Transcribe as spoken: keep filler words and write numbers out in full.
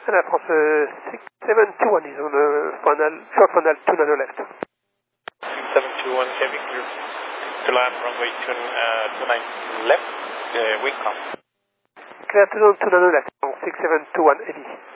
And Air France uh, six seven two one is on the final, short final two nano left. six seven two one heavy clear. To land runway two, uh, two nine left, uh, wind calm. Clear to zone two nano left, six seven two one heavy.